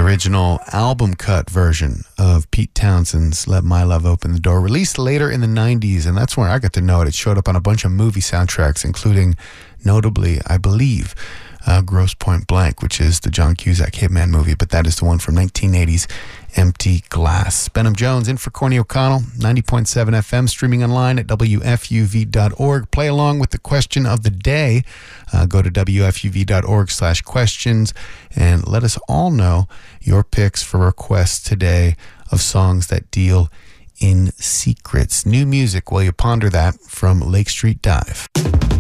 original album cut version of Pete Townshend's Let My Love Open the Door, released later in the 90s, and that's where I got to know it. It showed up on a bunch of movie soundtracks, including, notably, I believe, Grosse Pointe Blank, which is the John Cusack Hitman movie, but that is the one from 1980's Empty Glass. Benham Jones in for Corny O'Connell, 90.7 FM, streaming online at WFUV.org. Play along with the question of the day. Go to WFUV.org/questions and let us all know your picks for requests today of songs that deal in secrets. New music while you ponder that from Lake Street Dive.